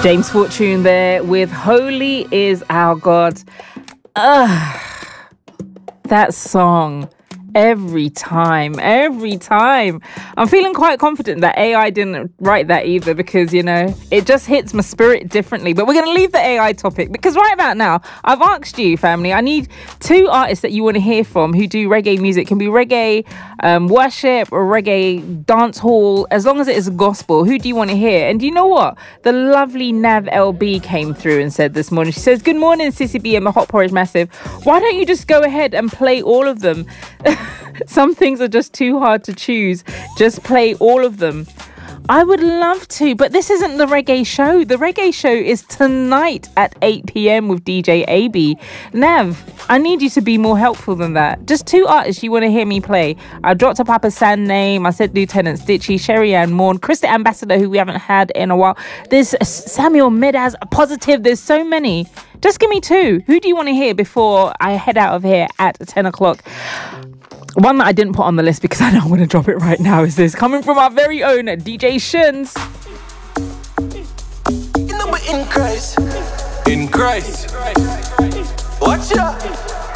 James Fortune there with Holy is Our God. That song. Every time. I'm feeling quite confident that AI didn't write that either because, you know, it just hits my spirit differently. But we're going to leave the AI topic because right about now, I've asked you, family, I need 2 artists that you want to hear from who do reggae music. It can be reggae worship or reggae dance hall, as long as it is gospel. Who do you want to hear? And do you know what? The lovely Nav LB came through and said this morning, she says, "Good morning, Sissy B and the Hot Porridge Massive. Why don't you just go ahead and play all of them?" Some things are just too hard to choose. Just play all of them. I would love to, but this isn't the reggae show. The reggae show is tonight at 8 p.m. with DJ AB. Nav, I need you to be more helpful than that. Just 2 artists you want to hear me play. I dropped a Papa San name. I said Lieutenant Stitchy, Sherry Ann Morn, Krista Ambassador, who we haven't had in a while. There's Samuel Medaz, Positive. There's so many. Just give me 2. Who do you want to hear before I head out of here at 10 o'clock? One that I didn't put on the list because I don't want to drop it right now is this, coming from our very own DJ Shuns. You know we're in Christ. In Christ. Watch out.